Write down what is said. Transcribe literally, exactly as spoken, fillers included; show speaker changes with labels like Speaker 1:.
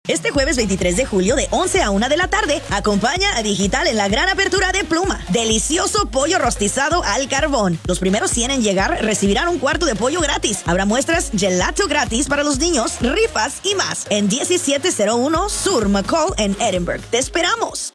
Speaker 1: Este jueves veintitrés de julio de once a una de la tarde, acompaña a Digital en la gran apertura de Pluma. Delicioso pollo rostizado al carbón. Los primeros cien en llegar recibirán un cuarto de pollo gratis. Habrá muestras, gelato gratis para los niños, rifas y más. En diecisiete cero uno Sur McCall en Edinburgh. ¡Te esperamos!